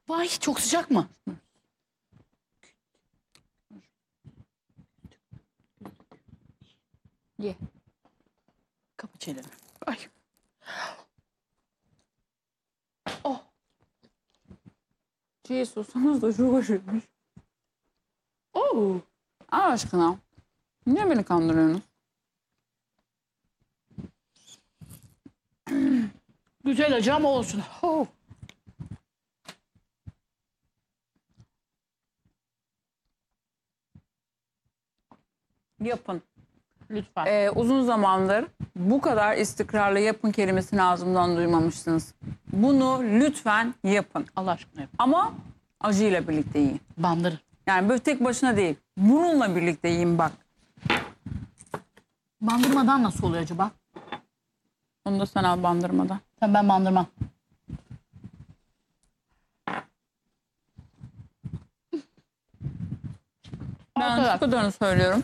Vay çok sıcak mı? Ye. Kapı çeneni. Ay. Oh. Çiğ sosunuz da çok hoşmuş. Oo. Allah aşkına. Niye beni kandırıyorsunuz? Güzel acı ama olsun. Oh. Yapın. Lütfen. Uzun zamandır bu kadar istikrarlı yapın kelimesini ağzımdan duymamışsınız. Bunu lütfen yapın. Allah aşkına yap. Ama acıyla birlikte yiyin. Bandırın. Yani böyle tek başına değil. Bununla birlikte yiyin bak. Bandırmadan nasıl oluyor acaba? Onu da sen al bandırmadan. Tabii ben bandırmam. Ben Arkadaş. şu kadarını söylüyorum.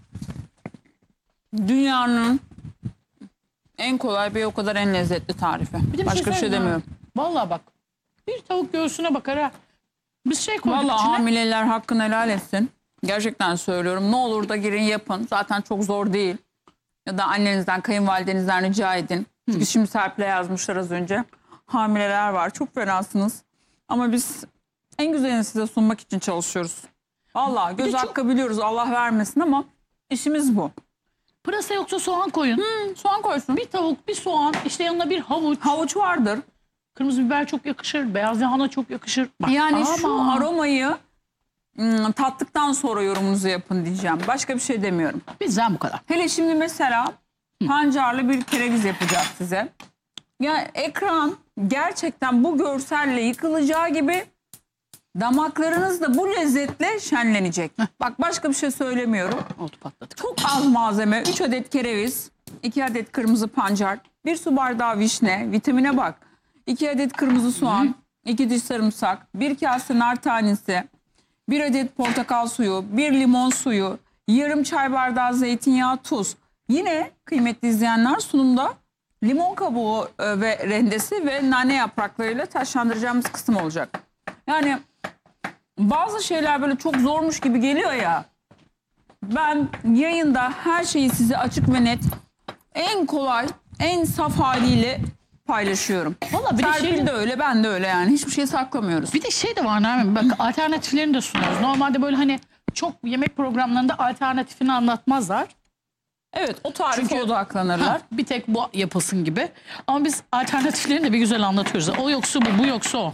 Dünyanın en kolay ve o kadar en lezzetli tarifi. Bir Başka bir şey söyleyeyim demiyorum. ha. Vallahi bak. Bir tavuk göğsüne bakar ha. Biz şey koyduk Vallahi içine. hamileler hakkını helal etsin. Gerçekten söylüyorum. Ne olur da girin yapın. Zaten çok zor değil. Ya da annenizden, kayınvalidenizden rica edin. Çünkü şimdi Serpil'e yazmışlar az önce. Hamileler var. Çok fenasınız. Ama biz en güzelini size sunmak için çalışıyoruz. Vallahi göz de çok- hakkı biliyoruz. Allah vermesin ama işimiz bu. Pırasa yoksa soğan koyun. Soğan koysun. Bir tavuk, bir soğan, işte yanına bir havuç. Havuç vardır. Kırmızı biber çok yakışır. Beyaz lahana çok yakışır. Bak, Yani şu ama aromayı tattıktan sonra yorumunuzu yapın diyeceğim. Başka bir şey demiyorum. bizden bu kadar. Hele şimdi mesela pancarlı bir kereviz yapacağız size. Ya ekran gerçekten bu görselle yıkılacağı gibi damaklarınız da bu lezzetle şenlenecek. Bak başka bir şey söylemiyorum. Oldu patladık. Çok az malzeme. 3 adet kereviz, 2 adet kırmızı pancar, 1 su bardağı vişne, vitamine bak. 2 adet kırmızı soğan, 2 diş sarımsak, 1 kase nar tanesi, 1 adet portakal suyu, 1 limon suyu, yarım çay bardağı zeytinyağı, tuz. Yine kıymetli izleyenler sunumda limon kabuğu ve rendesi ve nane yapraklarıyla taşlandıracağımız kısım olacak. Yani bazı şeyler böyle çok zormuş gibi geliyor ya. Ben yayında her şeyi size açık ve net, en kolay, en saf haliyle paylaşıyorum. Valla bir de Serpil şey de öyle, ben de öyle yani. Hiçbir şey saklamıyoruz. Bir de şey de var Nermin. Bak alternatiflerini de sunuyoruz. Normalde böyle hani çok yemek programlarında alternatifini anlatmazlar. Evet, o tarife Çünkü- odaklanırlar. Ha, bir tek bu yapılsın gibi. Ama biz alternatiflerini de bir güzel anlatıyoruz. O yoksa bu yoksa o.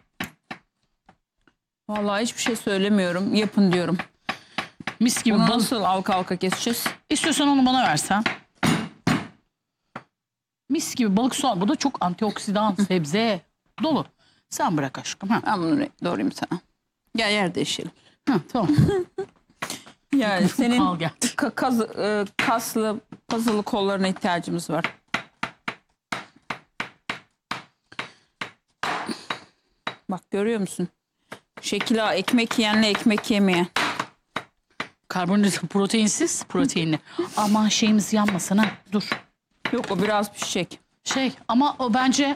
Vallahi hiçbir şey söylemiyorum. Yapın diyorum. Mis gibi Bunu balık. nasıl halka halka keseceğiz? İstiyorsan onu bana versen. Mis gibi balık soğan. Bu da çok antioksidan, sebze dolu. Sen bırak aşkım. Ha. Ben bunu doğrayayım sana. Gel yer değişelim. Ha, tamam. Yani senin Al gel. kaslı, puzzle'lı kollarına ihtiyacımız var. Bak görüyor musun? Şekila ekmek yiyenle ekmek yemeyen. Karbonhidrat proteinsiz, proteinli. Aman şeyimiz yanmasın ha. Dur. Yok o biraz pişecek. Ama o bence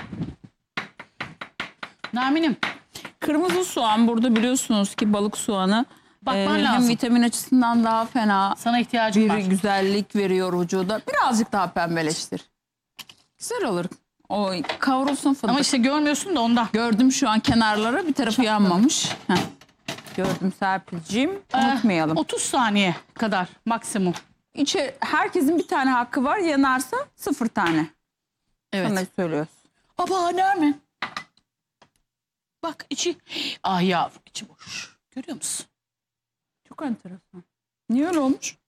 Nermin'im Kırmızı soğan burada biliyorsunuz ki balık soğanı bakman hem lazım. vitamin açısından daha fena Sana ihtiyacım bir var. güzellik veriyor vücuda. Birazcık daha pembeleştir. Güzel olur. O kavrulsun fındık. Ama işte görmüyorsun da ondan. Gördüm şu an kenarlara bir tarafı yanmamış. Heh. Gördüm Serpil'ciğim. Unutmayalım. 30 saniye kadar maksimum. Herkesin bir tane hakkı var. Yanarsa 0 tane. Evet. Sana söylüyoruz. Aba Nermin. Bak içi. Ah yavrum içi boş. Görüyor musun? Çok enteresan. Niye öyle olmuş?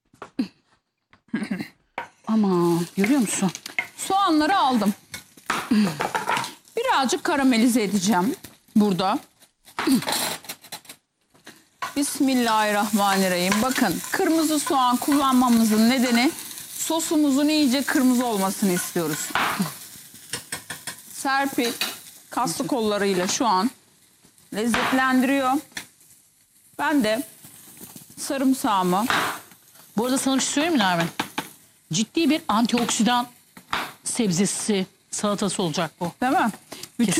Ama görüyor musun? Soğanları aldım. Birazcık karamelize edeceğim burada. Bismillahirrahmanirrahim. Bakın kırmızı soğan kullanmamızın nedeni sosumuzun iyice kırmızı olmasını istiyoruz. Serpil kaslı kollarıyla şu an lezzetlendiriyor. Ben de sarımsağımı Bu arada sana bir şey söyleyeyim mi Nermin? Ciddi bir antioksidan sebzesi salatası olacak bu. değil mi?